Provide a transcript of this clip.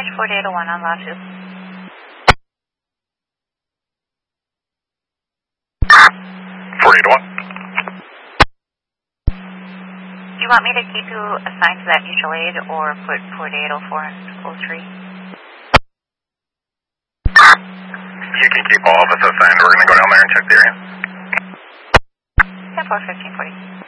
4801 on lot 2. Do you want me to keep you assigned to that mutual aid or put 4804 in school 3? You can keep all of us assigned. We're going to go down there and check the area. 10-4, 1540.